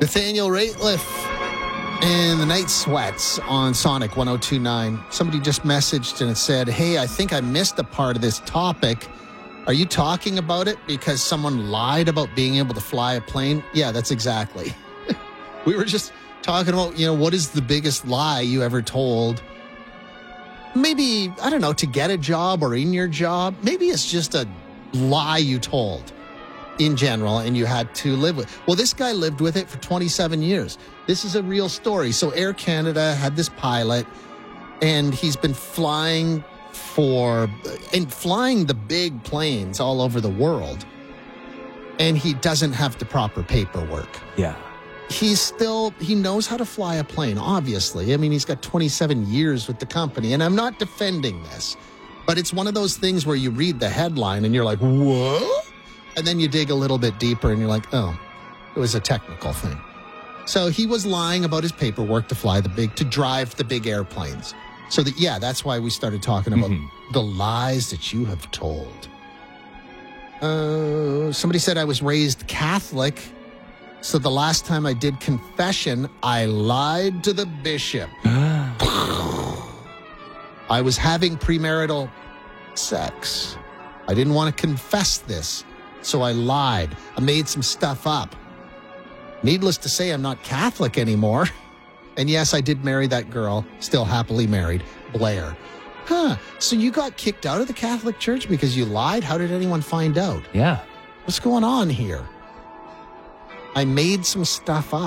Nathaniel Rateliff and the Night Sweats on Sonic 1029. Somebody just messaged and it said, hey, I think I missed a part of this topic. Are you talking about it because someone lied about being able to fly a plane? Yeah, that's exactly. We were just talking about, what is the biggest lie you ever told? Maybe, I don't know, to get a job or in your job. Maybe it's just a lie you told in general and you had to live with. Well, this guy lived with it for 27 years. This is a real story. So Air Canada had this pilot and he's been flying the big planes all over the world. And he doesn't have the proper paperwork. Yeah. He knows how to fly a plane, obviously. I mean, he's got 27 years with the company. And I'm not defending this, but it's one of those things where you read the headline and you're like, what? And then you dig a little bit deeper and you're like, oh, it was a technical thing. So he was lying about his paperwork to drive the big airplanes. So that's why we started talking about the lies that you have told. Somebody said I was raised Catholic. So the last time I did confession, I lied to the bishop. I was having premarital sex. I didn't want to confess this. So I lied. I made some stuff up. Needless to say, I'm not Catholic anymore. And yes, I did marry that girl, still happily married, Blair. So you got kicked out of the Catholic Church because you lied? How did anyone find out? Yeah. What's going on here? I made some stuff up.